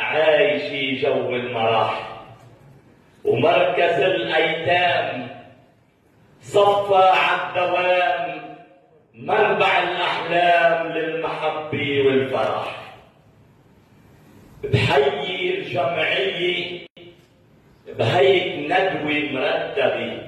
عايشي جو المراح، ومركز الأيتام صفى عالدوام منبع الأحلام للمحبة والفرح. بحيي الجمعية بهيك ندوة مرتبة،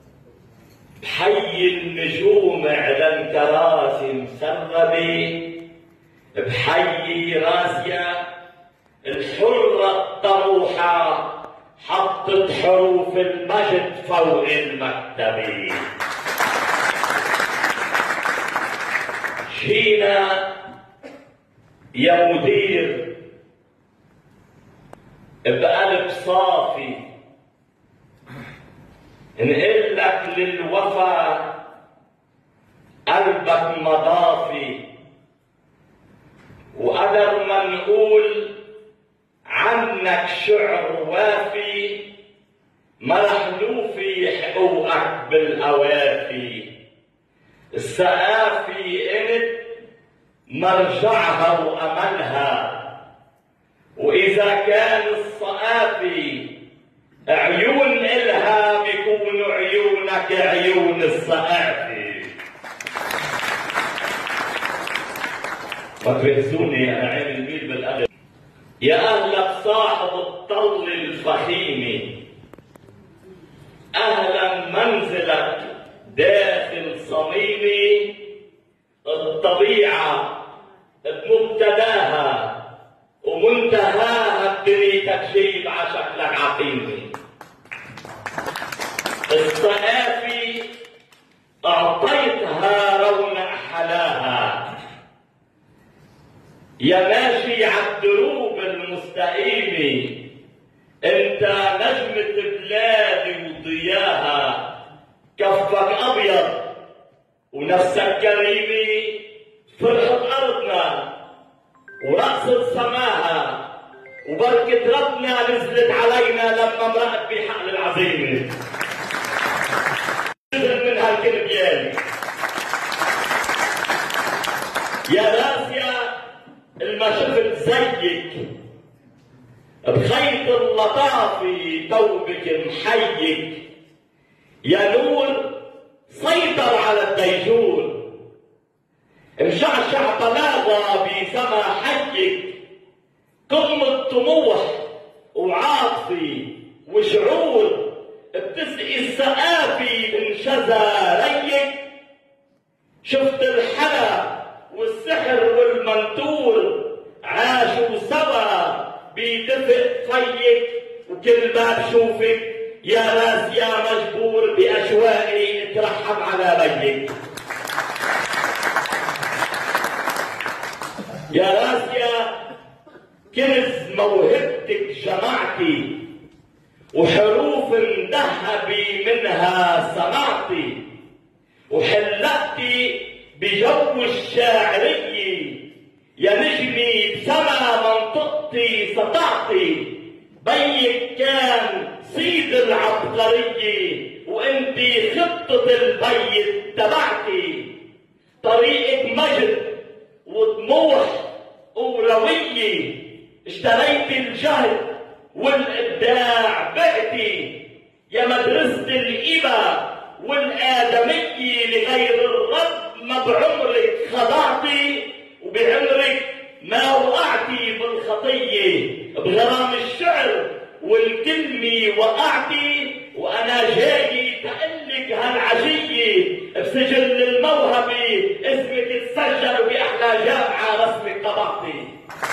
بحيي النجوم على الكراسي مسربة، بحيي راسيا الحرة الطموحة حطت حروف المجد فوق المكتبة. جينا يا مدير بقلب صافي نقول لك للوفا قلبك مضافي، وقدر ما نقول عنك شعر وافي ما رح نوفي حقوقك بالأوافي. السقافي انت مرجعها وأملها، وإذا كان الصقافي عيون إلها بيكونوا عيونك عيون الصقافي. ما تركزوني أنا عين الميل بالقلب. يا أهلك صاحب الطل الفخيمة، أهلا منزلك داخل صميمي. الطبيعة بمبتداها ومنتهاها بدنيتك جيب عشكلك عقيمة. الصقافي أعطيتها رونق حلاها، يا ماشي عالدروب المستقيمة انت نجمة بلادي وضياها. كفك أبيض ونفسك كريمة، فرحة أرضنا ورقصة سماها، وبركة ربنا نزلت علينا لما امرأت بحقل العزيمة. نزل من هالكلبيان يا راسيا الما شفت زيك بخيط اللطافة توبك محيك. يا نور سيطر على الديجور مشعشع طلاقة بسما حيك. قمة طموح وعاطفي وشعور بتسقي السقافي من شذا ريك. شفت الحلا والسحر والمنتور عاشوا سوا بدفء فيك، وكل ما بشوفك يا راس يا مجبور بأشواقي اترحم على بيك. يا راسيا كنز موهبتك جمعتي، وحروف مذهبي منها سمعتي، وحلقتي بجو الشاعرية. يا نجمي بسما منطقتي سطعتي، بيك كان سيد العبقرية وانتي خطة البيت تبعتي. طريقك مجد وطموح وروية، اشتريت الجهد والإبداع بعتي. يا مدرسة الإبا والآدمية لغير الرب ما بعمرك خضعتي، وبعمرك ما وقعتي بالخطية. بغرام الشعر والكلمة وقعتي، وأنا جاي تقلك هالعشية بسجل الموهبة اسمك اتسجل بأحلى جامعة رسمك طبعتي.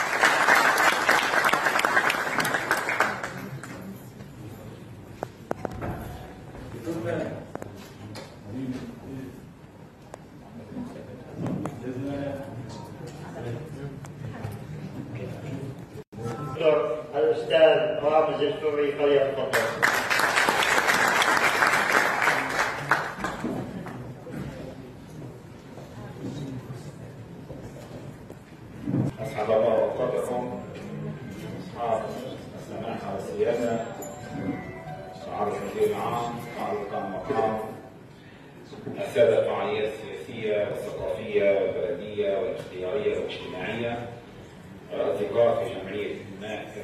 الأستاذ رامز الفوري فليتفضل. أسعد الله أوقاتكم أصحاب السماحة والسيادة، سعادة المدير العام، سعادة المقام، السادة الفعاليات السياسية والثقافية والبلدية والاختيارية والاجتماعية، أصدقاء في